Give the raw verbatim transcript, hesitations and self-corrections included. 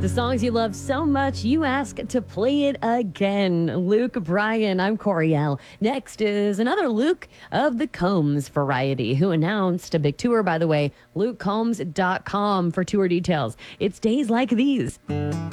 The songs you love so much, you ask to play it again. Luke Bryan, I'm Coriel. Next is another Luke of the Combs variety, who announced a big tour, by the way, luke combs dot com for tour details. It's days like these.